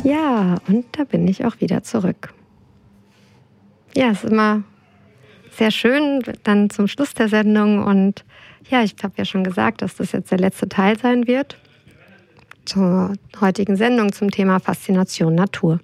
Ja, und da bin ich auch wieder zurück. Ja, es ist immer sehr schön, dann zum Schluss der Sendung. Und ja, ich habe ja schon gesagt, dass das jetzt der letzte Teil sein wird zur heutigen Sendung zum Thema Faszination Natur.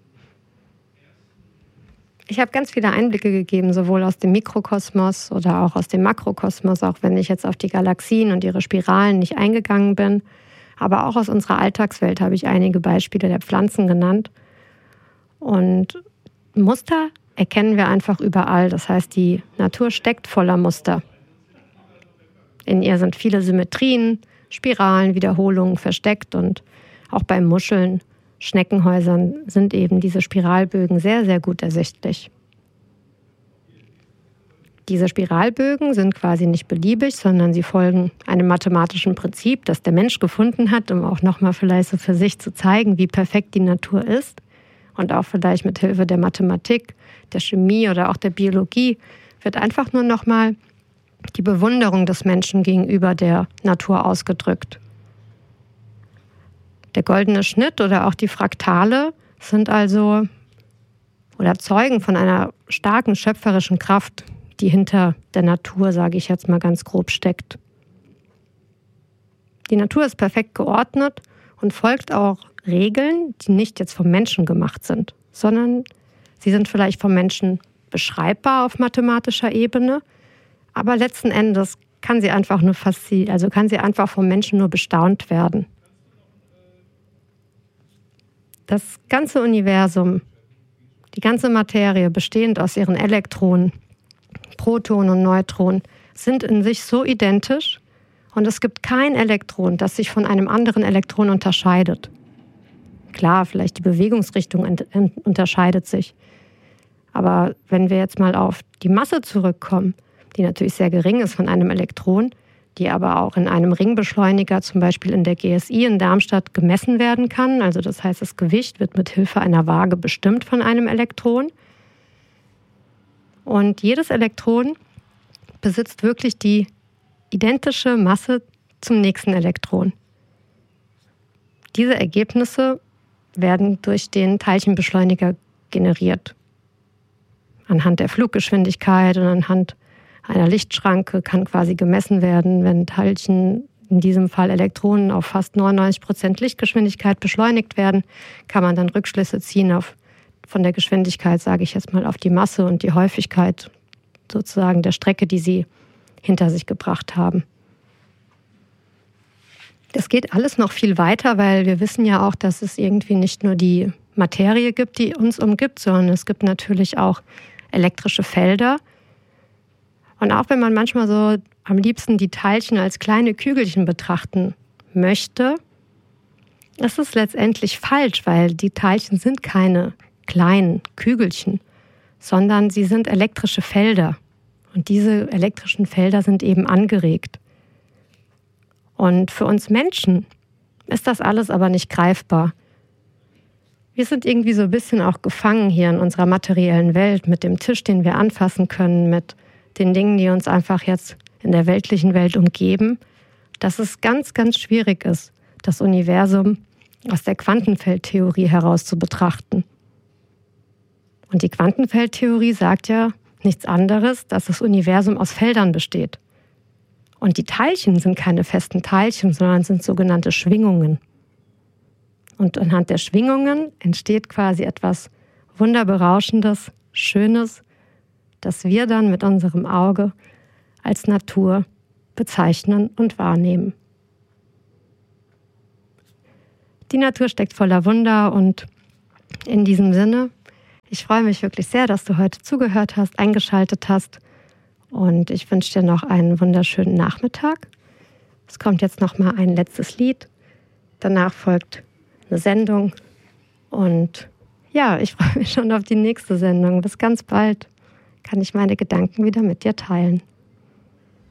Ich habe ganz viele Einblicke gegeben, sowohl aus dem Mikrokosmos oder auch aus dem Makrokosmos, auch wenn ich jetzt auf die Galaxien und ihre Spiralen nicht eingegangen bin. Aber auch aus unserer Alltagswelt habe ich einige Beispiele der Pflanzen genannt. Und Muster erkennen wir einfach überall. Das heißt, die Natur steckt voller Muster. In ihr sind viele Symmetrien, Spiralen, Wiederholungen versteckt. Und auch bei Muscheln, Schneckenhäusern sind eben diese Spiralbögen sehr, sehr gut ersichtlich. Diese Spiralbögen sind quasi nicht beliebig, sondern sie folgen einem mathematischen Prinzip, das der Mensch gefunden hat, um auch nochmal vielleicht so für sich zu zeigen, wie perfekt die Natur ist. Und auch vielleicht mit Hilfe der Mathematik, der Chemie oder auch der Biologie wird einfach nur nochmal die Bewunderung des Menschen gegenüber der Natur ausgedrückt. Der goldene Schnitt oder auch die Fraktale sind also oder zeugen von einer starken schöpferischen Kraft, die hinter der Natur, sage ich jetzt mal ganz grob, steckt. Die Natur ist perfekt geordnet und folgt auch Regeln, die nicht jetzt vom Menschen gemacht sind, sondern sie sind vielleicht vom Menschen beschreibbar auf mathematischer Ebene, aber letzten Endes kann sie einfach vom Menschen nur bestaunt werden. Das ganze Universum, die ganze Materie, bestehend aus ihren Elektronen, Protonen und Neutronen, sind in sich so identisch und es gibt kein Elektron, das sich von einem anderen Elektron unterscheidet. Klar, vielleicht die Bewegungsrichtung unterscheidet sich. Aber wenn wir jetzt mal auf die Masse zurückkommen, die natürlich sehr gering ist von einem Elektron, die aber auch in einem Ringbeschleuniger, zum Beispiel in der GSI in Darmstadt, gemessen werden kann. Also das heißt, das Gewicht wird mit Hilfe einer Waage bestimmt von einem Elektron. Und jedes Elektron besitzt wirklich die identische Masse zum nächsten Elektron. Diese Ergebnisse werden durch den Teilchenbeschleuniger generiert. Anhand der Fluggeschwindigkeit und anhand einer Lichtschranke kann quasi gemessen werden, wenn Teilchen, in diesem Fall Elektronen, auf fast 99% Lichtgeschwindigkeit beschleunigt werden, kann man dann Rückschlüsse ziehen von der Geschwindigkeit, sage ich jetzt mal, auf die Masse und die Häufigkeit sozusagen der Strecke, die sie hinter sich gebracht haben. Das geht alles noch viel weiter, weil wir wissen ja auch, dass es irgendwie nicht nur die Materie gibt, die uns umgibt, sondern es gibt natürlich auch elektrische Felder. Und auch wenn man manchmal so am liebsten die Teilchen als kleine Kügelchen betrachten möchte, ist es letztendlich falsch, weil die Teilchen sind keine kleinen Kügelchen, sondern sie sind elektrische Felder. Und diese elektrischen Felder sind eben angeregt. Und für uns Menschen ist das alles aber nicht greifbar. Wir sind irgendwie so ein bisschen auch gefangen hier in unserer materiellen Welt mit dem Tisch, den wir anfassen können, mit den Dingen, die uns einfach jetzt in der weltlichen Welt umgeben, dass es ganz, ganz schwierig ist, das Universum aus der Quantenfeldtheorie heraus zu betrachten. Und die Quantenfeldtheorie sagt ja nichts anderes, dass das Universum aus Feldern besteht. Und die Teilchen sind keine festen Teilchen, sondern sind sogenannte Schwingungen. Und anhand der Schwingungen entsteht quasi etwas Wunderberauschendes, Schönes, das wir dann mit unserem Auge als Natur bezeichnen und wahrnehmen. Die Natur steckt voller Wunder und in diesem Sinne, ich freue mich wirklich sehr, dass du heute zugehört hast, eingeschaltet hast und ich wünsche dir noch einen wunderschönen Nachmittag. Es kommt jetzt noch mal ein letztes Lied, danach folgt eine Sendung und ja, ich freue mich schon auf die nächste Sendung. Bis ganz bald. Kann ich meine Gedanken wieder mit dir teilen.